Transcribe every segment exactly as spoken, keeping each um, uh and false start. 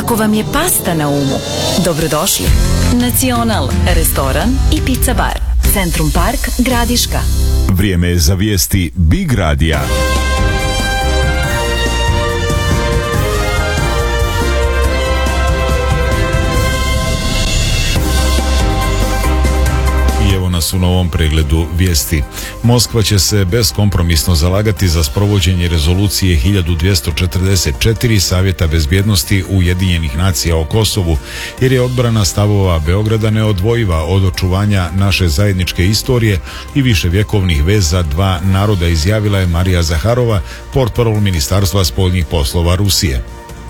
Ako vam je pasta na umu, dobrodošli. Nacional, restoran i pizza bar. Centrum Park, Gradiška. Vrijeme je za vijesti Big Radija. Nas u novom pregledu vijesti. Moskva će se beskompromisno zalagati za sprovođenje rezolucije hiljadu dvjesto četrdeset četiri Savjeta bezbjednosti Ujedinjenih nacija o Kosovu, jer je odbrana stavova Beograda neodvojiva od očuvanja naše zajedničke istorije i viševjekovnih veza dva naroda, izjavila je Marija Zaharova, portparol Ministarstva spoljnih poslova Rusije.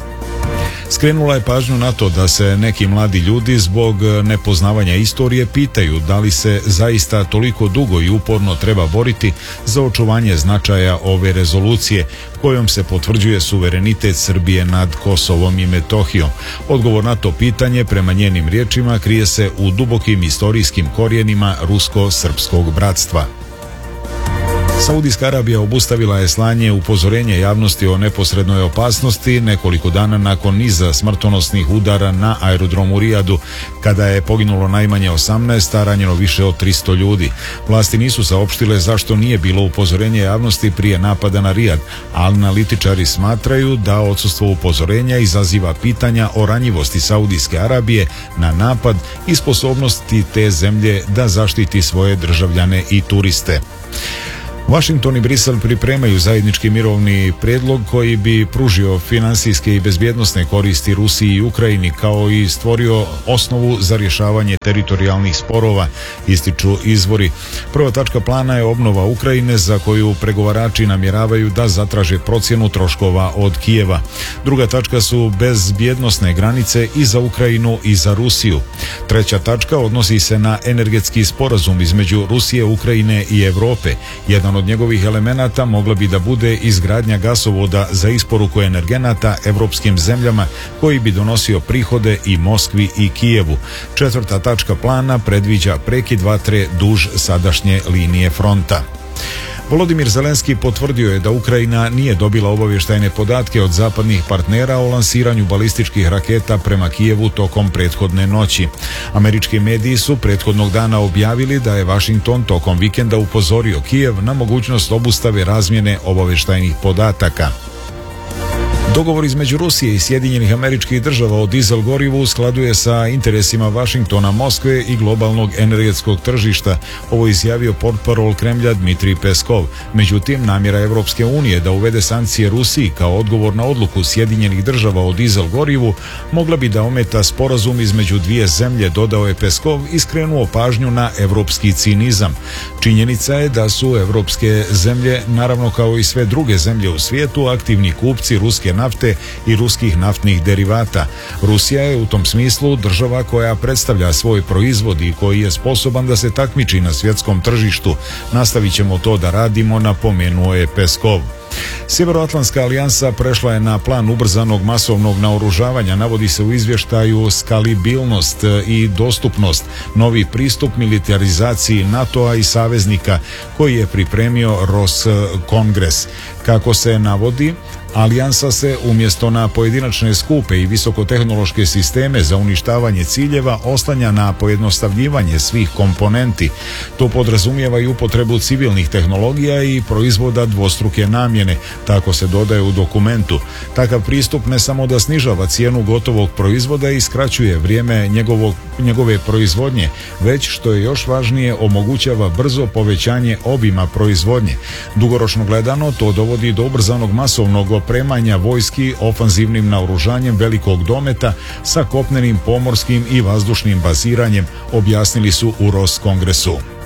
Skrenula je pažnju na to da se neki mladi ljudi zbog nepoznavanja istorije pitaju da li se zaista toliko dugo i uporno treba boriti za očuvanje značaja ove rezolucije kojom se potvrđuje suverenitet Srbije nad Kosovom i Metohijom. Odgovor na to pitanje, prema njenim riječima, krije se u dubokim istorijskim korijenima rusko-srpskog bratstva. Saudijska Arabija obustavila je slanje upozorenja javnosti o neposrednoj opasnosti nekoliko dana nakon niza smrtonosnih udara na aerodromu u Rijadu, kada je poginulo najmanje osamnaest, a ranjeno više od tristo ljudi. Vlasti nisu saopštile zašto nije bilo upozorenja javnosti prije napada na Rijad, a analitičari smatraju da odsustvo upozorenja izaziva pitanja o ranjivosti Saudijske Arabije na napad i sposobnosti te zemlje da zaštiti svoje državljane i turiste. Washington i Brisel pripremaju zajednički mirovni prijedlog koji bi pružio finansijske i bezbjednosne koristi Rusiji i Ukrajini, kao i stvorio osnovu za rješavanje teritorijalnih sporova, ističu izvori. Prva tačka plana je obnova Ukrajine, za koju pregovarači namjeravaju da zatraže procjenu troškova od Kijeva. Druga tačka su bezbjednosne granice i za Ukrajinu i za Rusiju. Treća tačka odnosi se na energetski sporazum između Rusije, Ukrajine i Europe. Jedan od njegovih elemenata mogla bi da bude izgradnja gasovoda za isporuku energenata evropskim zemljama, koji bi donosio prihode i Moskvi i Kijevu. Četvrta tačka plana predviđa prekid vatre duž sadašnje linije fronta. Volodimir Zelenski potvrdio je da Ukrajina nije dobila obavještajne podatke od zapadnih partnera o lansiranju balističkih raketa prema Kijevu tokom prethodne noći. Američki mediji su prethodnog dana objavili da je Washington tokom vikenda upozorio Kijev na mogućnost obustave razmjene obavještajnih podataka. Dogovor između Rusije i Sjedinjenih Američkih Država o dizel gorivu u skladu je sa interesima Washingtona, Moskve i globalnog energetskog tržišta. Ovo je izjavio portparol Kremlja Dmitrij Peskov. Međutim, namjera Evropske unije da uvede sankcije Rusiji kao odgovor na odluku Sjedinjenih Država o dizel gorivu mogla bi da ometa sporazum između dvije zemlje, dodao je Peskov i skrenuo pažnju na evropski cinizam. Činjenica je da su evropske zemlje, naravno kao i sve druge zemlje u svijetu, aktivni kupci ruske nafte i ruskih naftnih derivata. Rusija je u tom smislu država koja predstavlja svoj proizvod i koji je sposoban da se takmiči na svjetskom tržištu. Nastavit ćemo to da radimo, napomenuo je Peskov. Sjevernoatlantska alijansa prešla je na plan ubrzanog masovnog naoružavanja, navodi se u izvještaju skalibilnost i dostupnost, novi pristup militarizaciji NATO-a i saveznika koji je pripremio Roskongres. Kako se navodi, alijansa se umjesto na pojedinačne skupe i visokotehnološke sisteme za uništavanje ciljeva oslanja na pojednostavljivanje svih komponenti. To podrazumijeva i upotrebu civilnih tehnologija i proizvoda dvostruke namjene, tako se dodaje u dokumentu. Takav pristup ne samo da snižava cijenu gotovog proizvoda i skraćuje vrijeme njegovog, njegove proizvodnje, već, što je još važnije, omogućava brzo povećanje obima proizvodnje. Dugoročno gledano, to dovodi do ubrzanog masovnog opremanja vojski ofanzivnim naoružanjem velikog dometa sa kopnenim, pomorskim i vazdušnim baziranjem, objasnili su u Roskongresu.